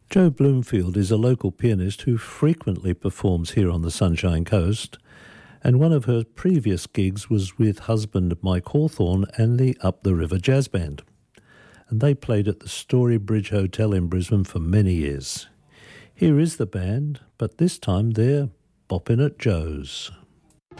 Jo Bloomfield is a local pianist who frequently performs here on the Sunshine Coast, and one of her previous gigs was with husband Mike Hawthorne and the Up the River Jazz Band. And they played at the Story Bridge Hotel in Brisbane for many years. Here is the band, but this time they're bopping at Jo's.